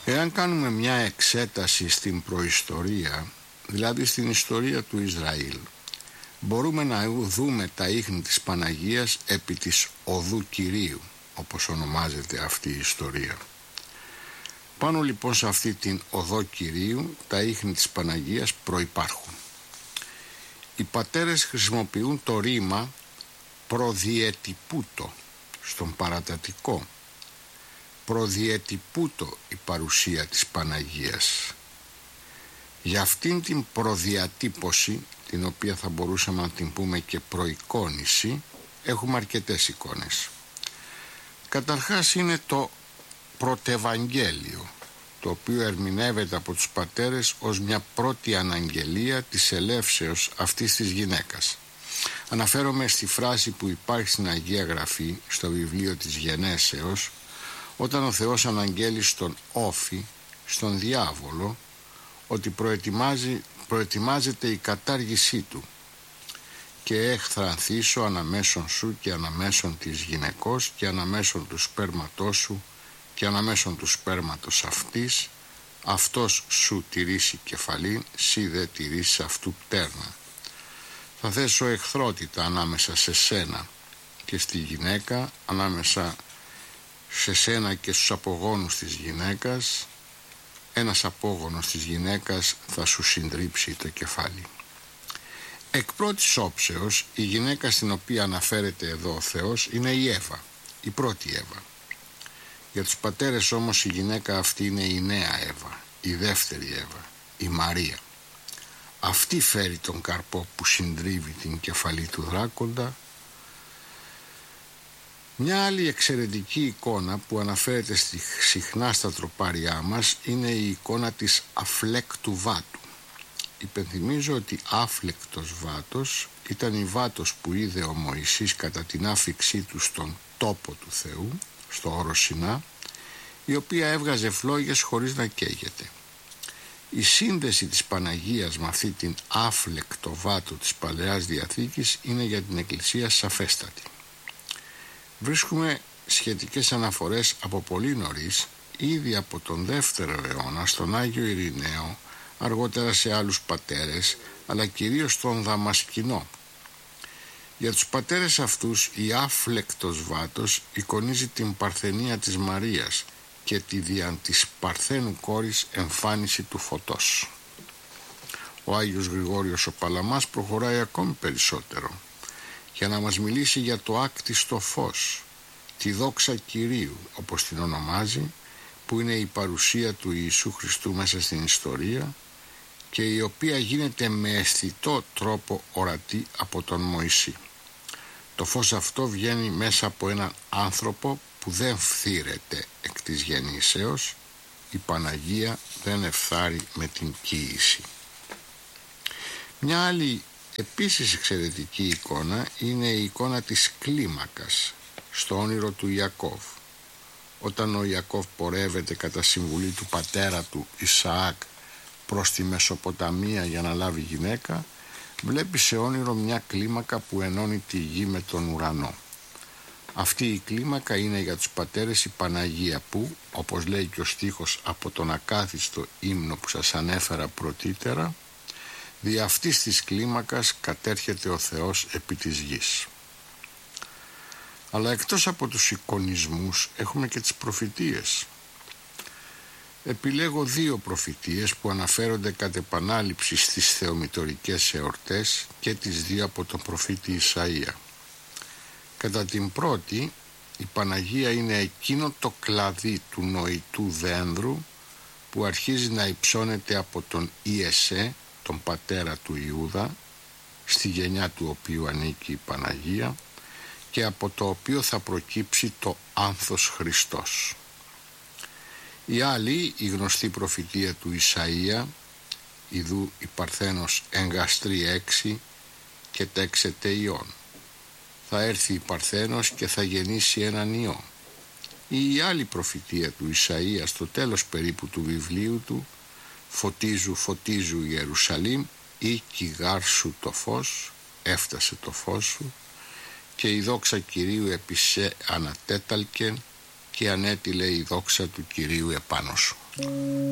Εάν κάνουμε μια εξέταση στην προϊστορία, δηλαδή στην ιστορία του Ισραήλ, μπορούμε να δούμε τα ίχνη της Παναγίας επί της Οδού Κυρίου, όπως ονομάζεται αυτή η ιστορία. Πάνω λοιπόν σε αυτή την Οδό Κυρίου τα ίχνη της Παναγίας προϋπάρχουν. Οι πατέρες χρησιμοποιούν το ρήμα προδιετυπούτο στον παρατατικό. Προδιετυπούτο η παρουσία της Παναγίας. Για αυτήν την προδιατύπωση, την οποία θα μπορούσαμε να την πούμε και προεικόνηση, έχουμε αρκετές εικόνες. Καταρχάς είναι το πρωτευαγγέλιο, το οποίο ερμηνεύεται από τους πατέρες ως μια πρώτη αναγγελία της ελεύσεως αυτής της γυναίκας. Αναφέρομαι στη φράση που υπάρχει στην Αγία Γραφή, στο βιβλίο της Γενέσεως, όταν ο Θεός αναγγέλει στον Όφη, στον διάβολο, ότι προετοιμάζεται η κατάργησή του, και έχθρανθήσω αναμέσων σου και αναμέσων της γυναικός και αναμέσων του σπέρματός σου και αναμέσων του σπέρματος αυτής, αυτός σου τηρήσει κεφαλήν, σύ δε τηρήσει αυτού πτέρνα. Θα θέσω εχθρότητα ανάμεσα σε σένα και στη γυναίκα, ανάμεσα σε σένα και στους απογόνους της γυναίκας. Ένας απόγονος της γυναίκας θα σου συντρίψει το κεφάλι. Εκ πρώτης όψεως, η γυναίκα στην οποία αναφέρεται εδώ ο Θεός είναι η Εύα, η πρώτη Εύα. Για τους πατέρες όμως η γυναίκα αυτή είναι η νέα Εύα, η δεύτερη Εύα, η Μαρία. Αυτή φέρει τον καρπό που συντρίβει την κεφαλή του δράκοντα. Μια άλλη εξαιρετική εικόνα που αναφέρεται συχνά στα τροπάρια μας είναι η εικόνα της αφλέκτου βάτου. Υπενθυμίζω ότι άφλεκτος βάτος ήταν η βάτος που είδε ο Μωυσής κατά την άφιξή του στον τόπο του Θεού, στο όρο Σινά, η οποία έβγαζε φλόγες χωρίς να καίγεται. Η σύνδεση της Παναγίας με αυτή την άφλεκτο βάτο της Παλαιάς Διαθήκης είναι για την Εκκλησία σαφέστατη. Βρίσκουμε σχετικές αναφορές από πολύ νωρίς, ήδη από τον 2ο αιώνα στον Άγιο Ειρηναίο, αργότερα σε άλλους πατέρες, αλλά κυρίως τον Δαμασκηνό. Για τους πατέρες αυτούς η άφλεκτος βάτος εικονίζει την παρθενία της Μαρίας και τη δια της παρθένου κόρης εμφάνιση του φωτός. Ο Άγιος Γρηγόριος ο Παλαμάς προχωράει ακόμη περισσότερο για να μας μιλήσει για το άκτιστο φως, τη δόξα Κυρίου όπως την ονομάζει, που είναι η παρουσία του Ιησού Χριστού μέσα στην ιστορία και η οποία γίνεται με αισθητό τρόπο ορατή από τον Μωυσή. Το φως αυτό βγαίνει μέσα από έναν άνθρωπο που δεν φθήρεται εκ της γεννήσεως. Η Παναγία δεν εφθάρει με την κοίηση. Μια άλλη επίσης εξαιρετική εικόνα είναι η εικόνα της κλίμακας στο όνειρο του Ιακώβ. Όταν ο Ιακώβ πορεύεται κατά συμβουλή του πατέρα του Ισαάκ προς τη Μεσοποταμία για να λάβει γυναίκα, βλέπει σε όνειρο μια κλίμακα που ενώνει τη γη με τον ουρανό. Αυτή η κλίμακα είναι για τους πατέρες η Παναγία που, όπως λέει και ο στίχος από τον ακάθιστο ύμνο που σας ανέφερα πρωτήτερα, δι' αυτής της κλίμακας κατέρχεται ο Θεός επί της γης. Αλλά εκτός από τους εικονισμούς έχουμε και τις προφητείες. Επιλέγω 2 προφητείες που αναφέρονται κατ' επανάληψη στις θεομητορικές εορτές και τις 2 από τον προφήτη Ισαΐα. Κατά την πρώτη, η Παναγία είναι εκείνο το κλαδί του νοητού δένδρου που αρχίζει να υψώνεται από τον Ιεσέ, τον πατέρα του Ιούδα, στη γενιά του οποίου ανήκει η Παναγία, και από το οποίο θα προκύψει το άνθος Χριστός. Η άλλη, η γνωστή προφητεία του Ισαΐα, ιδού η Παρθένος εγκαστρεί 6 και τέξεται ιών. Θα έρθει η Παρθένος και θα γεννήσει έναν ιό. Ή η άλλη προφητεία του Ισαΐα στο τέλος περίπου του βιβλίου του, φωτίζου φωτίζου Ιερουσαλήμ, ή κυγάρσου το φως, έφτασε το φως σου, και η δόξα Κυρίου επί σε ανατέταλκεν και ανέτειλε η δόξα του Κυρίου επάνω σου.